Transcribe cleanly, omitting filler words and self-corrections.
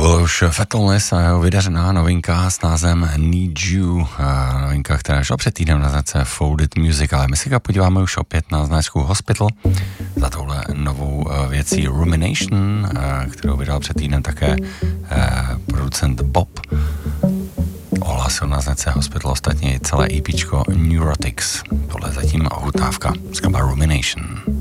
byl už Fatalness a jeho vydařená novinka s názvem Need You, novinka, která šla před týdnem na značce Folded Music, ale my se podíváme už opět na značku Hospital za touhle novou věcí Rumination, kterou vydal před týdnem také producent Bob. Ohlásil na značce Hospital ostatně celé EPčko Neurotics. Tohle je zatím ochutnávka z kapela Rumination.